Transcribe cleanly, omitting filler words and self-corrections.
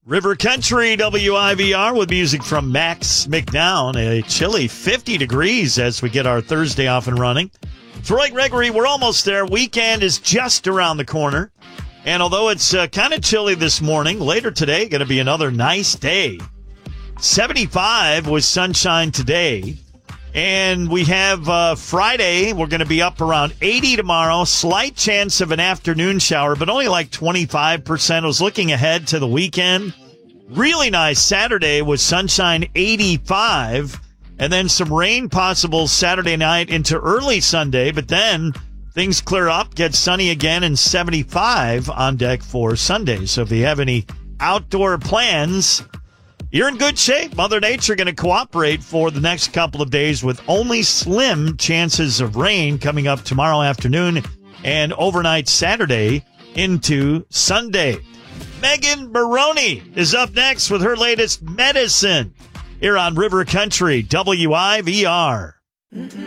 River Country WIVR with music from Max McNown. A chilly 50 degrees as we get our Thursday off and running. For Roy Gregory, we're almost there. Weekend is just around the corner. And although it's kind of chilly this morning, later today, going to be another nice day. 75 with sunshine today. And we have Friday. We're going to be up around 80 tomorrow. Slight chance of an afternoon shower, but only like 25%. I was looking ahead to the weekend. Really nice Saturday with sunshine, 85. And then some rain possible Saturday night into early Sunday. But then things clear up, get sunny again, and 75 on deck for Sunday. So if you have any outdoor plans, you're in good shape. Mother Nature going to cooperate for the next couple of days with only slim chances of rain coming up tomorrow afternoon and overnight Saturday into Sunday. Megan Maroney is up next with her latest medicine here on River Country WIVR.